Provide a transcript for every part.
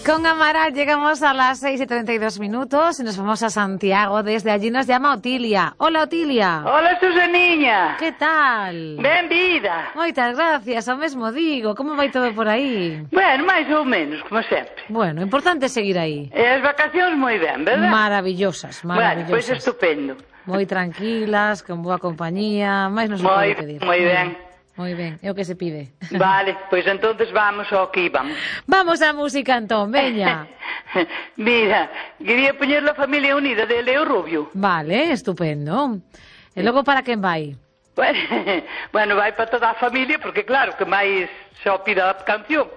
Con Amaral llegamos a las 6:32 y nos vamos a Santiago. Desde allí nos llama Otilia. Hola, Otilia. Hola, Susaniña. Que tal? Benvida. Moitas gracias, ao mesmo digo. Como vai todo por aí? Bueno, máis ou menos, como sempre. Bueno, importante seguir aí. E as vacacións moi ben, verdad? Maravillosas, Bueno, pois estupendo. Moi tranquilas, con boa compañía, máis non se pode pedir. Moi ben. Moi ben, é o que se pide. Vale, pois entonces vamos ao que íbamos. Vamos á música entón, veña. Mira, quería poñer La Familia Unida de Leo Rubio. Vale, estupendo. E logo para quen vai? Bueno, vai para toda a familia, porque claro, que máis só pida a canción.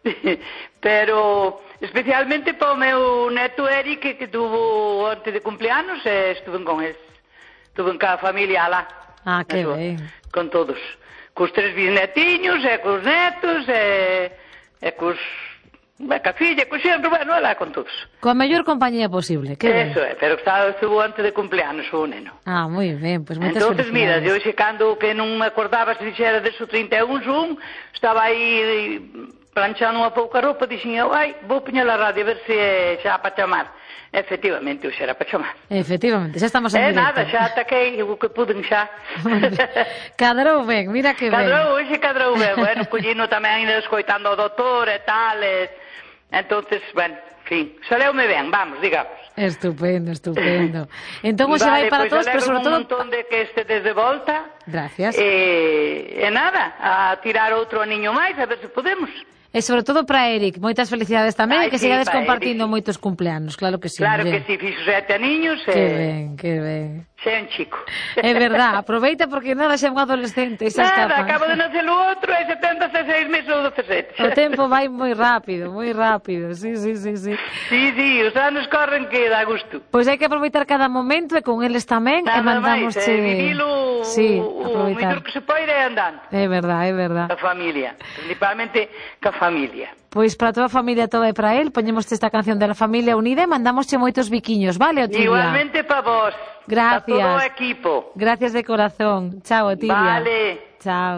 Pero especialmente para o meu neto Eric, que tuvo antes de cumpleanos, e estuve con él. Estuve ca a familia alá. Ah, que ben. Con todos. Cos 3 bisnetiños, e cos netos, e cos... ca filla, cos xenro, bueno, alá con todos. Coa mellor compañía posible, que ben. Eso é, pero estuvo antes de cumpleanos o neno. Ah, moi ben, pois moitas entonces, felicidades. mira, eu xe cando que non me acordaba se dixera de su 31 zoom, estaba aí planchando unha pouca roupa, dixen eu, ai, vou poñer a radio a ver se xa para chamar. Efectivamente, xa era para chamar. Efectivamente, xa estamos en directo. Nada, xa ataquei o que puden xa. Cadrou ben, mira que ben. Cadrou ben. Bueno, collino tamén ainda escoitando o doutor e tal, entonces, bueno, en fin, saleume ben, vamos, digamos. Estupendo, estupendo. Entón, hoxe vai para todos, pero sobre todo... un montón de que estedes de volta. Gracias. E nada, a tirar outro aniño máis, a ver se podemos. E sobre todo para Eric, moitas felicidades tamén, e que sí, sigades compartindo moitos cumpleanos, claro que sí. Claro que sí, fixo 7 aniños. Que ben. Xa é un chico. É verdad, aproveita porque nada xa é un adolescente. Nada, acabo de nacer o outro, e 76 meses ou 17. O tempo vai moi rápido, sí. Sí, os anos corren que dá gusto. Pois hai que aproveitar cada momento e con eles tamén, e mandamos vivilo o mellor que se pode andando. É verdad. A familia, principalmente ca familia. Pois para toda a familia, toda e para él, poñemos esta canción de La Familia Unida e mandamosche moitos biquiños, vale, Otilia? Igualmente para vos. Gracias. Para todo o equipo. Gracias de corazón. Chao, Otilia. Vale. Chao.